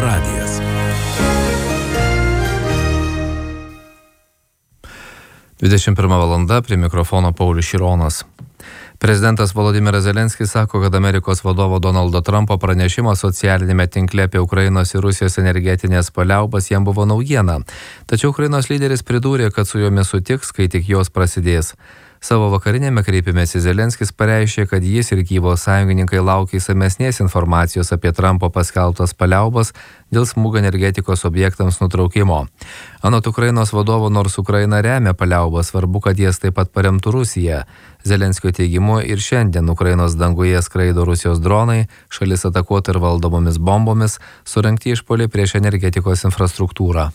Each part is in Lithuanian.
radijas. Valanda, prie mikrofono Paulius Šironas. Prezidentas Volodymyras Zelenskis sako, kad Amerikos vadovo Donaldo Trumpo pranešimas socialinėme tinkle apie Ukrainos ir Rusijos energetinės paliaubas jam buvo naujiena. Tačiau Ukrainos lyderis pridūrė, kad su jomis sutiks, kai tik jos prasidės. Savo vakarinėme kreipimėsi Zelenskis pareiškė, kad jis ir Kyjivo sąjungininkai laukia išsamesnės informacijos apie Trumpo paskelbtas paliaubas dėl smūgio energetikos objektams nutraukimo. Anot Ukrainos vadovo, nors Ukraina remia paliaubas, svarbu, kad jas taip pat paremtų Rusija. Zelenskio teigimu ir šiandien Ukrainos danguje skraido Rusijos dronai, šalis atakuota ir valdomomis bombomis, surengti išpuoliai prieš energetikos infrastruktūrą.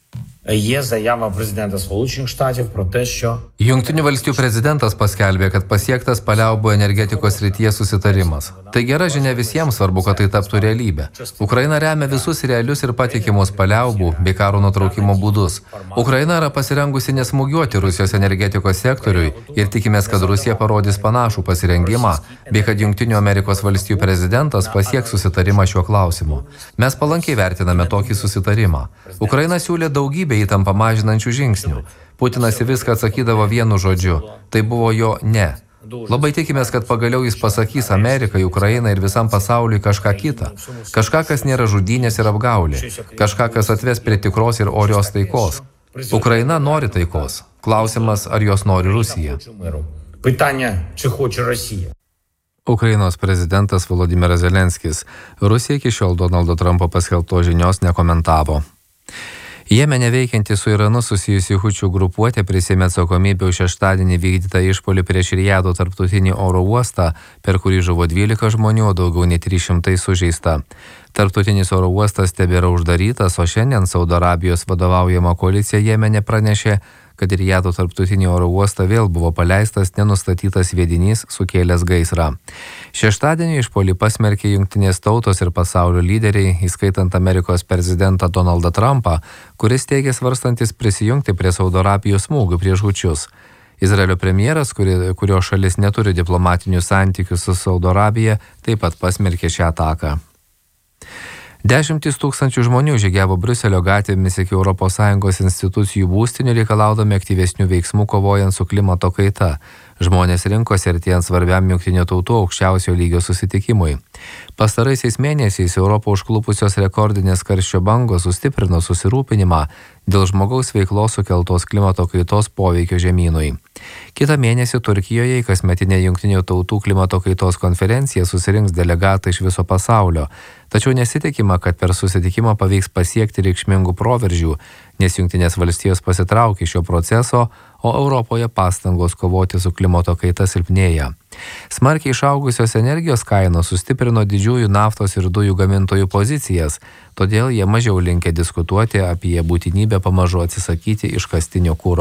Є заява президента Сполучених Штатів про те, що Jungtinių valstijų prezidentas paskelbė, kad pasiektas paliaubų energetikos srityje susitarimas. Tai gera žinia visiems, svarbu, kad tai taptų realybė. Ukraina remia visus realius ir patikimus paliaubų bei karo nutraukimo būdus. Ukraina yra pasirengusi nesmūgiuoti Rusijos energetikos sektoriui ir tikimės, kad Rusija parodys panašų pasirengimą, bei kad Jungtinių Amerikos valstijų prezidentas pasieks susitarimą šiuo klausimu. Mes palankiai vertiname tokį susitarimą. Ukraina siūlė daugybę įtampą mažinančių žingsnių. Putinas į viską atsakydavo vienu žodžiu. Tai buvo jo ne. Labai tikimės, kad pagaliau jis pasakys Amerikai, Ukrainai ir visam pasauliui kažką kitą. Kažką, kas nėra žudynės ir apgaulė. Kažką, kas atves prie tikros ir orios taikos. Ukraina nori taikos. Klausimas, ar jos nori Rusija. питання, чи хоче Росія. Ukrainos prezidentas Volodymyras Zelenskis. Rusija iki šiol Donaldo Trumpo paskelbtos žinios nekomentavo. Jemene veikianti su Iranu susijusi hučių grupuotė prisėmė atsakomybę už šeštadienį vykdytą išpuolį prieš Rijado tarptautinį oro uostą, per kurį žuvo 12 žmonių, o daugiau nei 300 sužeista. Tarptautinis oro uostas tebėra uždarytas, o šiandien Saudo Arabijos vadovaujama koalicija Jemene pranešė, kad Rijado tarptautinį oro uostą vėl buvo paleistas nenustatytas sviedinys sukėlęs gaisrą. Šeštadienį išpuolį pasmerkė Jungtinės tautos ir pasaulio lyderiai, įskaitant Amerikos prezidentą Donaldą Trumpą, kuris teigė svarstantis prisijungti prie Saudo Arabijos smūgių prieš hučius. Izraelio premjeras, kurio šalis neturi diplomatinių santykių su Saudo Arabija, taip pat pasmerkė šią ataką. 10 tūkstančių žmonių žygiavo Briuselio gatvėmis iki ES institucijų būstinių reikalaudami aktyvesnių veiksmų kovojant su klimato kaita. Žmonės rinkosi artėjant svarbiam Jungtinių tautų aukščiausio lygio susitikimui. Pastaraisiais mėnesiais Europą užklupusios rekordinės karščio bangos sustiprino susirūpinimą dėl žmogaus veiklos sukeltos klimato kaitos poveikio žemynui. Kitą mėnesį Turkijoje į kasmetinę Jungtinių tautų klimato kaitos konferenciją susirinks delegatai iš viso pasaulio. Tačiau nesitikima, kad per susitikimą pavyks pasiekti reikšmingų proveržių, nes Jungtinės valstijos pasitraukė šio proceso, o Europoje pastangos kovoti su klimato kaita silpnėja. Smarkiai išaugusios energijos kainos sustiprino didžiųjų naftos ir dujų gamintojų pozicijas, todėl jie mažiau linkę diskutuoti apie būtinybę pamažu atsisakyti iškastinio kuro.